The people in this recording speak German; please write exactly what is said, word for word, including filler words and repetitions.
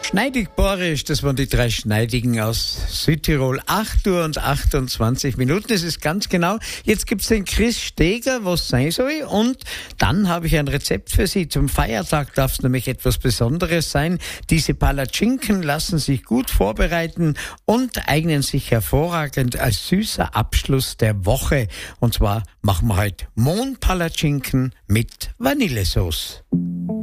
Schneidig Borisch, das waren die drei Schneidigen aus Südtirol. acht Uhr und achtundzwanzig Minuten, das ist ganz genau. Jetzt gibt's den Chris Steger, was sein soll. Und dann habe ich ein Rezept für Sie. Zum Feiertag darf es nämlich etwas Besonderes sein. Diese Palatschinken lassen sich gut vorbereiten und eignen sich hervorragend als süßer Abschluss der Woche. Und zwar machen wir heute Mohnpalatschinken mit Vanillesauce.